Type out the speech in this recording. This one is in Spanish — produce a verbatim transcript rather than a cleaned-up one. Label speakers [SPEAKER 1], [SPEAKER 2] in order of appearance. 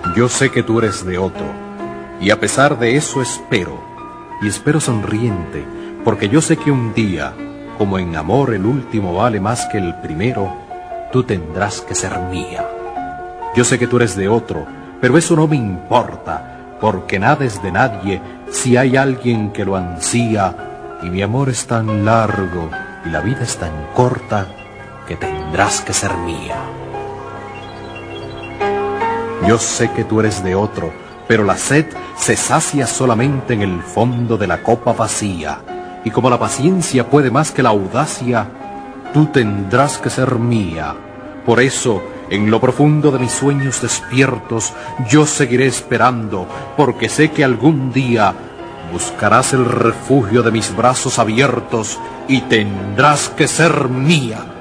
[SPEAKER 1] Yo sé que tú eres de otro, y a pesar de eso espero, y espero sonriente, porque yo sé que un día, como en amor el último vale más que el primero, tú tendrás que ser mía. Yo sé que tú eres de otro, pero eso no me importa, porque nada es de nadie si hay alguien que lo ansía, y mi amor es tan largo y la vida es tan corta que tendrás que ser mía. Yo sé que tú eres de otro, pero la sed se sacia solamente en el fondo de la copa vacía, y como la paciencia puede más que la audacia, tú tendrás que ser mía. Por eso, en lo profundo de mis sueños despiertos, yo seguiré esperando, porque sé que algún día buscarás el refugio de mis brazos abiertos y tendrás que ser mía.